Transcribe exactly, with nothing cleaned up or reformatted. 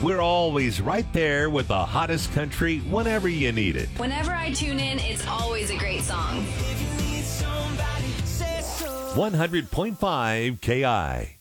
We're always right there with the hottest country whenever you need it. Whenever I tune in, it's always a great song. one hundred point five K I.